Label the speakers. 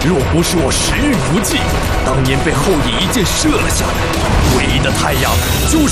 Speaker 1: 若不是我时运不济，当年被后羿一箭射了下来，唯一的太阳就是。